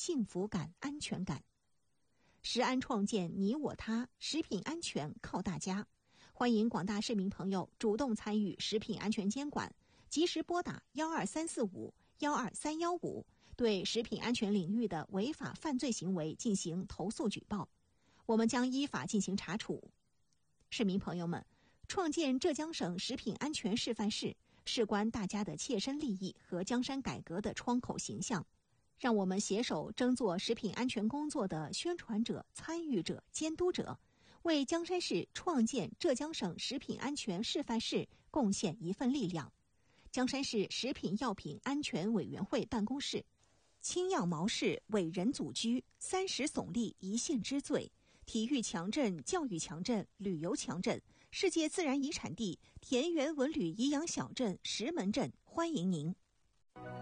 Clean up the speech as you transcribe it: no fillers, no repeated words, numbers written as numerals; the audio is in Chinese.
幸福感、安全感。食安创建你我他，食品安全靠大家。欢迎广大市民朋友主动参与食品安全监管，及时拨打12345、12315，对食品安全领域的违法犯罪行为进行投诉举报，我们将依法进行查处。市民朋友们，创建浙江省食品安全示范市，事关大家的切身利益和江山改革的窗口形象。让我们携手争做食品安全工作的宣传者、参与者、监督者，为江山市创建浙江省食品安全示范市贡献一份力量。江山市食品药品安全委员会办公室，青药毛氏伟人祖居，30耸立一县之最，体育强镇、教育强镇、旅游强镇，世界自然遗产地田园文旅颐养小镇石门镇，欢迎您。